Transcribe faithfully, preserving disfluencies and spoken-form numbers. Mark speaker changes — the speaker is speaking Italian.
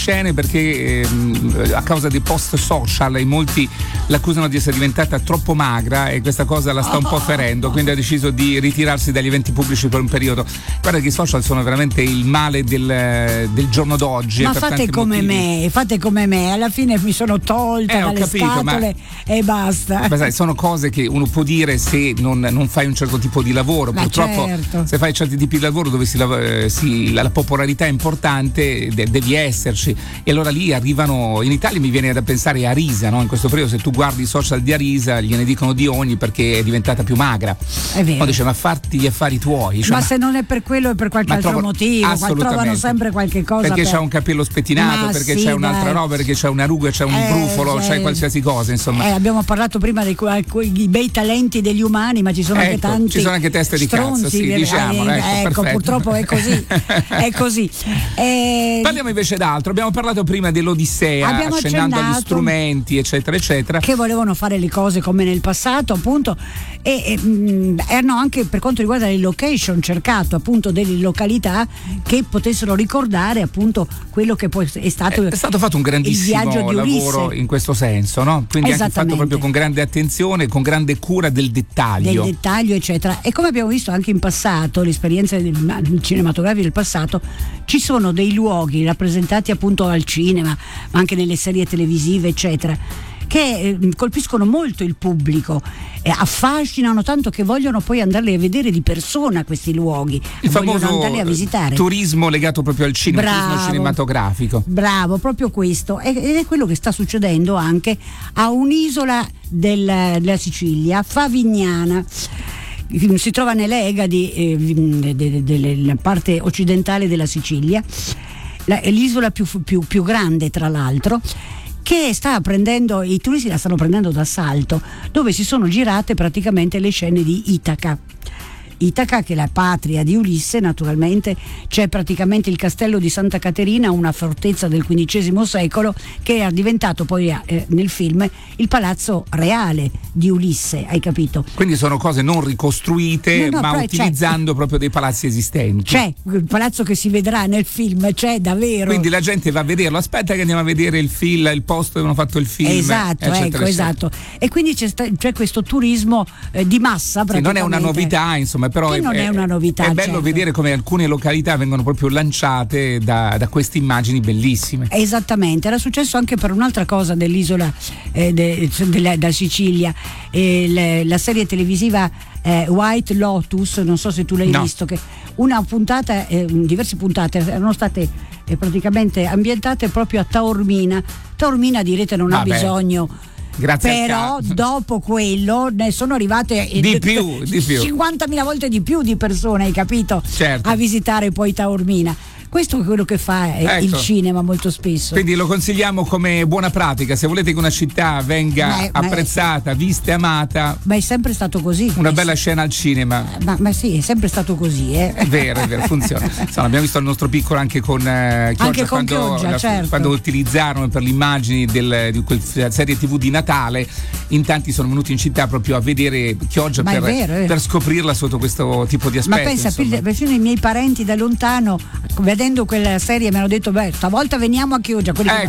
Speaker 1: scene perché ehm, a causa dei post social in molti l'accusano di essere diventata troppo magra e questa cosa la sta un po' ferendo, quindi ha deciso di ritirarsi dagli eventi pubblici per un periodo. Guarda che i social sono veramente il male del, del giorno d'oggi.
Speaker 2: Ma
Speaker 1: per
Speaker 2: fate
Speaker 1: tanti
Speaker 2: come
Speaker 1: motivi.
Speaker 2: me, fate come me, alla fine mi sono tolta
Speaker 1: Eh, ho
Speaker 2: dalle
Speaker 1: capito,
Speaker 2: scatole
Speaker 1: ma-
Speaker 2: e basta.
Speaker 1: Ma sai, sono cose che uno può dire se non, non fai un certo tipo di lavoro.
Speaker 2: Ma
Speaker 1: Purtroppo
Speaker 2: certo.
Speaker 1: se fai certi tipi di lavoro dove si, lav- eh, si- la, la popolarità è importante, de- devi esserci, e allora lì arrivano. In Italia mi viene da pensare a Arisa, no? In questo periodo, se tu guardi i social di Arisa, gliene dicono di ogni perché è diventata più magra.
Speaker 2: È vero.
Speaker 1: Ma dice, ma farti gli affari tuoi, cioè,
Speaker 2: Ma se non è per quello è per qualche
Speaker 1: ma
Speaker 2: altro
Speaker 1: trovo-
Speaker 2: motivo, qua
Speaker 1: assolutamente.
Speaker 2: trovano sempre qualche cosa
Speaker 1: perché
Speaker 2: per...
Speaker 1: c'ha un capello spettinato,
Speaker 2: Ma
Speaker 1: perché
Speaker 2: sì,
Speaker 1: c'è un'altra
Speaker 2: dai.
Speaker 1: roba, perché c'è una ruga, c'è un
Speaker 2: Eh,
Speaker 1: brufolo,
Speaker 2: eh,
Speaker 1: c'è qualsiasi cosa, insomma.
Speaker 2: Eh, abbiamo parlato prima dei quei bei talenti degli umani, ma ci sono anche
Speaker 1: Ecco,
Speaker 2: tanti
Speaker 1: ci sono anche teste di
Speaker 2: stronzi,
Speaker 1: cazzo, sì,
Speaker 2: eh,
Speaker 1: diciamolo,
Speaker 2: eh,
Speaker 1: ecco,
Speaker 2: ecco,
Speaker 1: perfetto.
Speaker 2: purtroppo è così, è così. Eh,
Speaker 1: Parliamo invece d'altro, abbiamo parlato prima dell'Odissea,
Speaker 2: Abbiamo
Speaker 1: accennando agli
Speaker 2: accennato
Speaker 1: strumenti, eccetera, eccetera.
Speaker 2: che volevano fare le cose come nel passato, appunto, e, e mh, hanno anche, per quanto riguarda le location, cercato appunto delle località che potessero ricordare appunto quello che poi è stato
Speaker 1: È stato fatto un grandissimo
Speaker 2: il viaggio di
Speaker 1: lavoro
Speaker 2: Ulisse.
Speaker 1: in questo senso, no? Quindi anche fatto
Speaker 2: Esattamente.
Speaker 1: proprio con grande attenzione, con grande cura del dettaglio.
Speaker 2: del dettaglio, eccetera. E come abbiamo visto anche in passato, l'esperienza del- cinematografica del passato, ci sono dei luoghi rappresentati appunto al cinema, ma anche nelle serie televisive, eccetera, che eh, colpiscono molto il pubblico, eh, affascinano tanto che vogliono poi andarli a vedere di persona questi luoghi,
Speaker 1: Il
Speaker 2: vogliono
Speaker 1: famoso
Speaker 2: andarli a visitare.
Speaker 1: turismo legato proprio al cinema,
Speaker 2: Bravo.
Speaker 1: turismo cinematografico.
Speaker 2: Bravo, proprio questo. E- Ed è quello che sta succedendo anche a un'isola del- della Sicilia, Favignana. Si trova nelle Egadi, eh, de- de- de- della parte occidentale della Sicilia, La- è l'isola più, più, più grande, tra l'altro, che sta prendendo, i turisti la stanno prendendo d'assalto, dove si sono girate praticamente le scene di Itaca. Itaca, che è la patria di Ulisse, naturalmente c'è praticamente il castello di Santa Caterina, una fortezza del quindicesimo secolo, che è diventato poi eh, nel film il palazzo reale di Ulisse, hai capito?
Speaker 1: Quindi sono cose non ricostruite,
Speaker 2: No, no,
Speaker 1: ma
Speaker 2: però
Speaker 1: utilizzando proprio dei palazzi esistenti.
Speaker 2: C'è il palazzo che si vedrà nel film, c'è davvero.
Speaker 1: Quindi la gente va a vederlo, aspetta che andiamo a vedere il film, il posto dove hanno fatto il film.
Speaker 2: Esatto,
Speaker 1: eccetera,
Speaker 2: ecco,
Speaker 1: eccetera.
Speaker 2: esatto. E quindi c'è, sta- c'è questo turismo eh, di massa
Speaker 1: Sì,
Speaker 2: praticamente.
Speaker 1: non è una novità, insomma, però
Speaker 2: Che
Speaker 1: è,
Speaker 2: non è una novità,
Speaker 1: è bello
Speaker 2: certo.
Speaker 1: vedere come alcune località vengono proprio lanciate da, da queste immagini bellissime.
Speaker 2: Esattamente, era successo anche per un'altra cosa dell'isola eh, de- della, da Sicilia, eh, le- la serie televisiva eh, White Lotus, non so se tu l'hai
Speaker 1: No.
Speaker 2: visto, che una puntata, eh, diverse puntate erano state eh, praticamente ambientate proprio a Taormina. Taormina, direte, non ha
Speaker 1: Vabbè.
Speaker 2: bisogno.
Speaker 1: Grazie al
Speaker 2: Però
Speaker 1: ca-
Speaker 2: dopo quello ne sono arrivate eh,
Speaker 1: Di più, di più.
Speaker 2: cinquantamila volte di più di persone, hai capito?
Speaker 1: Certo.
Speaker 2: A visitare poi Taormina. Questo è quello che fa eh,
Speaker 1: Ecco.
Speaker 2: il cinema molto spesso.
Speaker 1: Quindi lo consigliamo come buona pratica. Se volete che una città venga
Speaker 2: Ma è- ma è-
Speaker 1: apprezzata, vista e amata,
Speaker 2: Ma è sempre stato così.
Speaker 1: una bella scena al cinema.
Speaker 2: Ma, ma sì, è sempre stato così, eh.
Speaker 1: È vero, è vero, funziona. Insomma, abbiamo visto il nostro piccolo anche con eh, Chioggia,
Speaker 2: Anche con
Speaker 1: quando,
Speaker 2: Chioggia,
Speaker 1: la-
Speaker 2: certo.
Speaker 1: quando utilizzarono per le immagini del, di quella serie tivù di Natale, in tanti sono venuti in città proprio a vedere Chioggia
Speaker 2: Ma è
Speaker 1: per,
Speaker 2: vero, eh.
Speaker 1: per scoprirla sotto questo tipo di
Speaker 2: Ma
Speaker 1: aspetto.
Speaker 2: pensa,
Speaker 1: insomma.
Speaker 2: persino i miei parenti da lontano, vedendo quella serie, mi hanno detto: beh, stavolta veniamo a Chioggia. Quelli che
Speaker 1: Ecco,